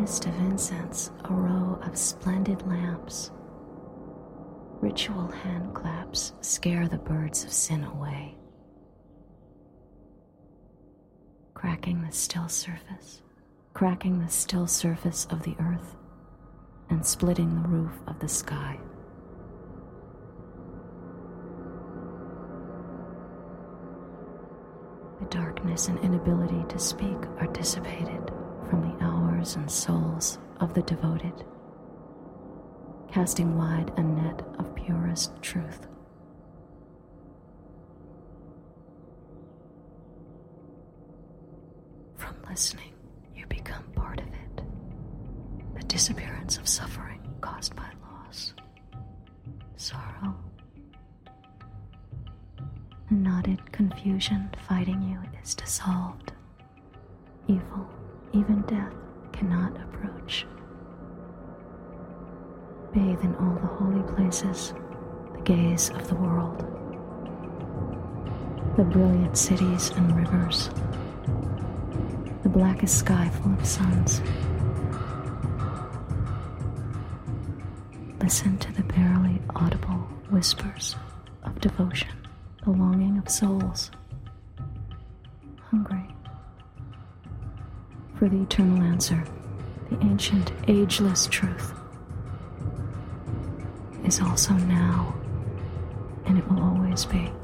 mist of incense, a row of splendid lamps. Ritual hand claps scare the birds of sin away, cracking the still surface of the earth and splitting the roof of the sky. The darkness and inability to speak are dissipated from the hours and souls of the devoted, casting wide a net of purest truth. From listening, you become part of it, the disappearance of suffering caused by loss, sorrow, knotted confusion fighting you is dissolved. Evil, even death, cannot approach. Bathe in all the holy places, the gaze of the world, the brilliant cities and rivers, the blackest sky full of suns. Listen to the barely audible whispers of devotion, the longing of souls, hungry for the eternal answer. The ancient, ageless truth is also now, and it will always be.